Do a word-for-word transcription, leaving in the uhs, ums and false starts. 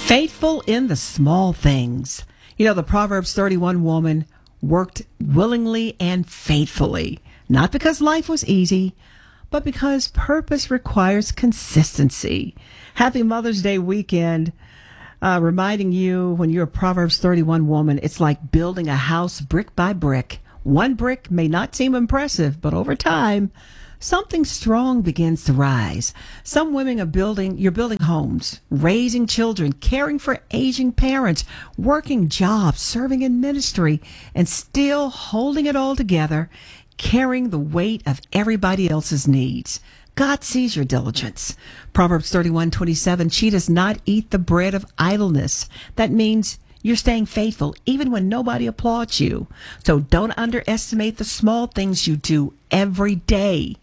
Faithful in the small things. You know, the Proverbs thirty-one woman worked willingly and faithfully, not because life was easy, but because purpose requires consistency. Happy Mother's Day weekend. Uh, reminding you, when you're a Proverbs thirty-one woman, it's like building a house brick by brick. One brick may not seem impressive, but over time, something strong begins to rise. Some women are building, you're building homes, raising children, caring for aging parents, working jobs, serving in ministry, and still holding it all together, carrying the weight of everybody else's needs. God sees your diligence. Proverbs thirty-one twenty-seven, she does not eat the bread of idleness. That means you're staying faithful even when nobody applauds you. So don't underestimate the small things you do every day.